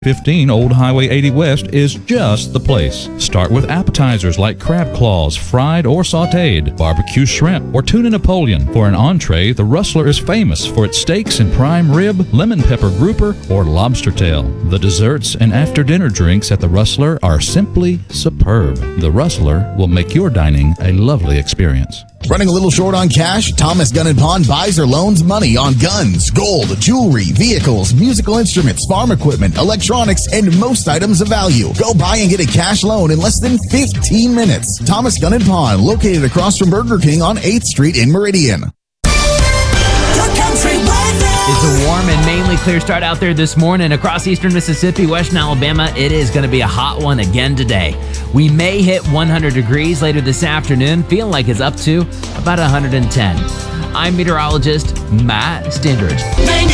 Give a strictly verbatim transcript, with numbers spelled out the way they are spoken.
fifteen Old Highway eighty West is just the place. Start with appetizers like crab claws, fried or sautéed, barbecue shrimp, or tuna Napoleon. For an entree, the Rustler is famous for its steaks and prime rib, lemon pepper grouper, or lobster tail. The desserts and after-dinner drinks at the Rustler are simply superb. The Rustler will make your dining a lovely experience. Running a little short on cash? Thomas Gun and Pawn buys or loans money on guns, gold, jewelry, vehicles, musical instruments, farm equipment, electronics, and most items of value. Go buy and get a cash loan in less than fifteen minutes. Thomas Gun and Pawn, located across from Burger King on eighth Street in Meridian. It's a warm and mainly clear start out there this morning across eastern Mississippi, western Alabama. It is going to be a hot one again today. We may hit one hundred degrees later this afternoon, feeling like it's up to about one hundred ten. I'm meteorologist Matt Stindridge.